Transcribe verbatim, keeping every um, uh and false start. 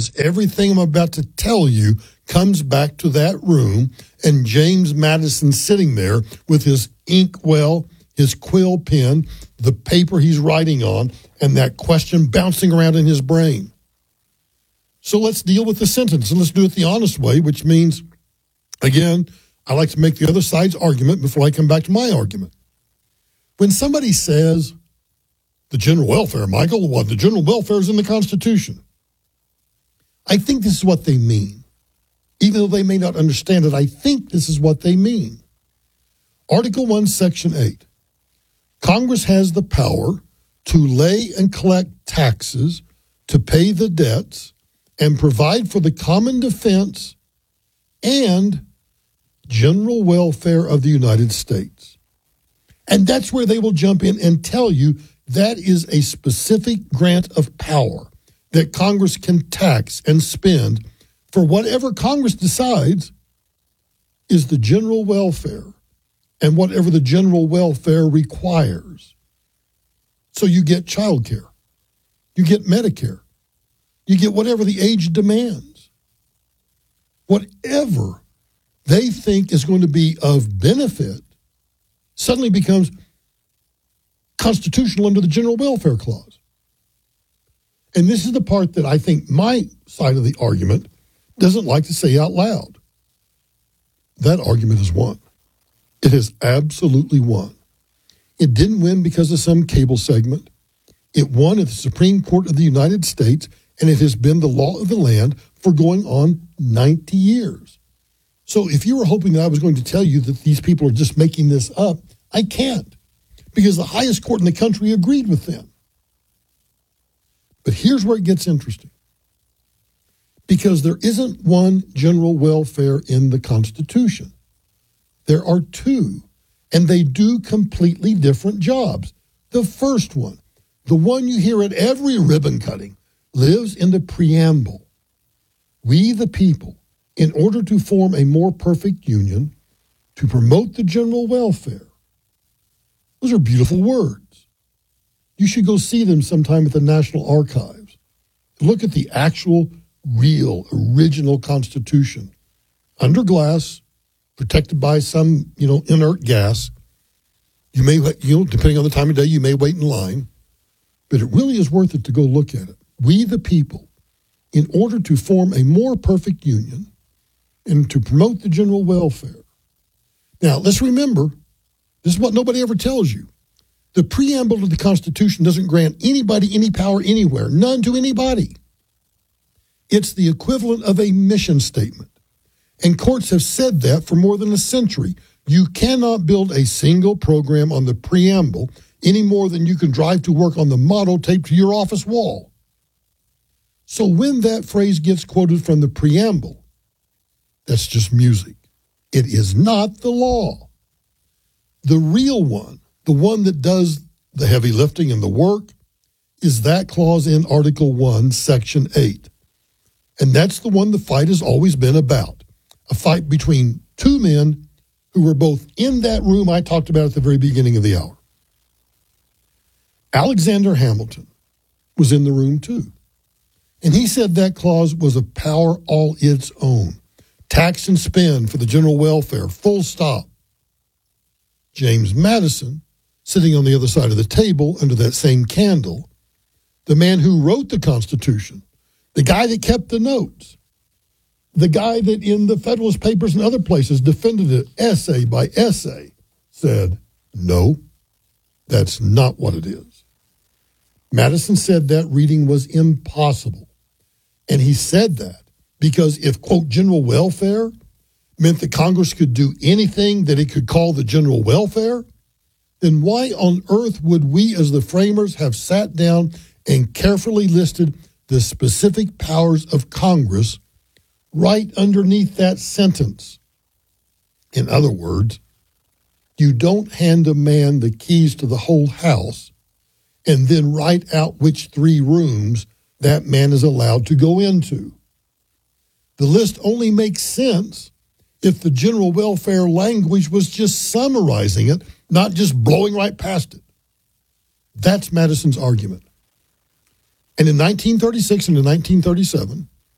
because everything I'm about to tell you comes back to that room and James Madison sitting there with his inkwell, his quill pen, the paper he's writing on, and that question bouncing around in his brain. So let's deal with the sentence, and let's do it the honest way, which means, again, I like to make the other side's argument before I come back to my argument. When somebody says, the general welfare, Michael, what? The general welfare is in the Constitution. I think this is what they mean. Even though they may not understand it, I think this is what they mean. Article one, Section eight. Congress has the power to lay and collect taxes, to pay the debts, and provide for the common defense and general welfare of the United States. And that's where they will jump in and tell you that is a specific grant of power that Congress can tax and spend for whatever Congress decides is the general welfare and whatever the general welfare requires. So you get child care, you get Medicare, you get whatever the age demands. Whatever they think is going to be of benefit suddenly becomes constitutional under the General Welfare Clause. And this is the part that I think my side of the argument doesn't like to say out loud. That argument has won. It has absolutely won. It didn't win because of some cable segment. It won at the Supreme Court of the United States, and it has been the law of the land for going on ninety years. So if you were hoping that I was going to tell you that these people are just making this up, I can't, because the highest court in the country agreed with them. But here's where it gets interesting. Because there isn't one general welfare in the Constitution. There are two, and they do completely different jobs. The first one, the one you hear at every ribbon cutting, lives in the preamble. We, the people, in order to form a more perfect union, to promote the general welfare. Those are beautiful words. You should go see them sometime at the National Archives. Look at the actual, real, original Constitution. Under glass, protected by some, you know, inert gas. You may, you know, depending on the time of day, you may wait in line. But it really is worth it to go look at it. We, the people, in order to form a more perfect union and to promote the general welfare. Now, let's remember, this is what nobody ever tells you. The preamble to the Constitution doesn't grant anybody any power anywhere, none to anybody. It's the equivalent of a mission statement. And courts have said that for more than a century. You cannot build a single program on the preamble any more than you can drive to work on the motto taped to your office wall. So when that phrase gets quoted from the preamble, that's just music. It is not the law. The real one, the one that does the heavy lifting and the work, is that clause in Article one, Section eight. And that's the one the fight has always been about. A fight between two men who were both in that room I talked about at the very beginning of the hour. Alexander Hamilton was in the room too. And he said that clause was a power all its own. Tax and spend for the general welfare, full stop. James Madison, sitting on the other side of the table under that same candle, the man who wrote the Constitution, the guy that kept the notes, the guy that in the Federalist Papers and other places defended it essay by essay, said, no, that's not what it is. Madison said that reading was impossible. And he said that because if, quote, general welfare meant that Congress could do anything that it could call the general welfare, then why on earth would we as the framers have sat down and carefully listed the specific powers of Congress right underneath that sentence? In other words, you don't hand a man the keys to the whole house and then write out which three rooms that man is allowed to go into. The list only makes sense if the general welfare language was just summarizing it, not just blowing right past it. That's Madison's argument. And in nineteen thirty-six and in nineteen thirty-seven,